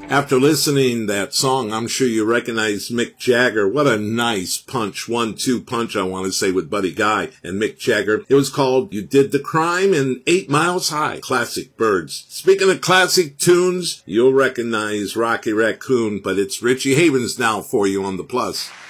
After listening that song, I'm sure you recognize Mick Jagger. What a nice punch, 1-2 punch, I want to say, with Buddy Guy and Mick Jagger. It was called You Did the Crime in 8 Miles High. Classic Birds. Speaking of classic tunes, you'll recognize Rocky Raccoon, but it's Richie Havens now for you on the Plus.